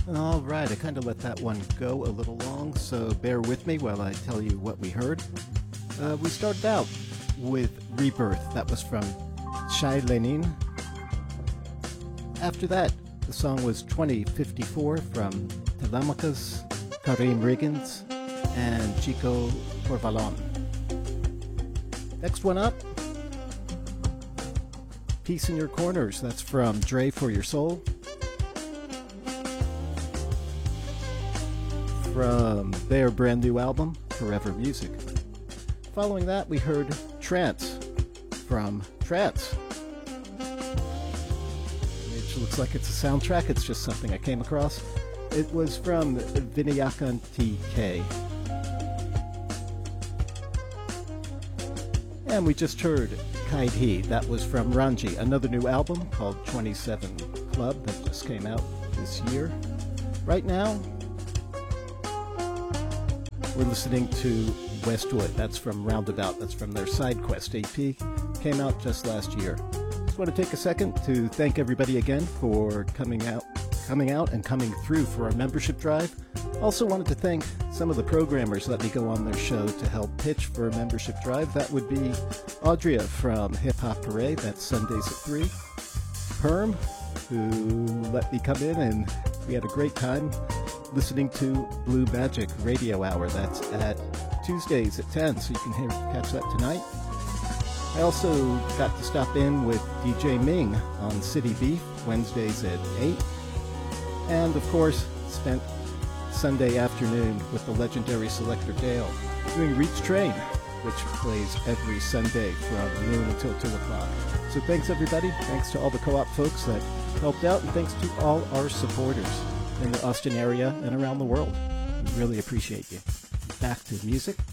All right, I kind of let that one go a little long, so bear with me while I tell you what we heard. We started out with Rebirth. That was from Shai Lenin. After that, the song was 2054 from Telemachus, Karim Riggins, and Chico Porvalon. Next one up, Peace in Your Corners. That's from Dre For Your Soul. From their brand new album, Forever Music. Following that, we heard Trance from Trance. It looks like it's a soundtrack. It's just something I came across. It was from Vinayakan TK. And we just heard Kaidhi. That was from Ranji, another new album called 27 Club that just came out this year. Right now, we're listening to Westwood. That's from Roundabout. That's from their Side Quest EP. Came out just last year. Just want to take a second to thank everybody again for coming out and coming through for our membership drive. Also wanted to thank some of the programmers that let me go on their show to help pitch for a membership drive. That would be Audria from Hip Hop Parade. That's Sundays at 3. Perm, who let me come in, and we had a great time listening to Blue Magic Radio Hour. That's at Tuesdays at 10, so you can catch that tonight. I also got to stop in with DJ Ming on City Beef, Wednesdays at 8. And, of course, spent Sunday afternoon with the legendary Selector Dale doing Reach Train, which plays every Sunday from noon until 2 o'clock. So thanks, everybody. Thanks to all the co-op folks that helped out, and thanks to all our supporters in the Austin area and around the world. We really appreciate you. Back to music.